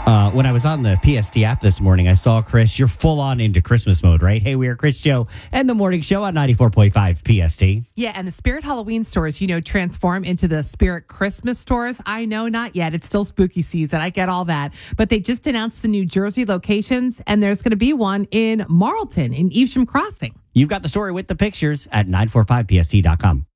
When I was on the PST app this morning, I saw, Chris, you're full on into Christmas mode, right? Hey, we are Chris, Joe, and the morning show on 94.5 PST. Yeah, and the Spirit Halloween stores, transform into the Spirit Christmas stores. I know, not yet. It's still spooky season. I get all that. But they just announced the New Jersey locations, and there's going to be one in Marlton, in Evesham Crossing. You've got the story with the pictures at 945pst.com.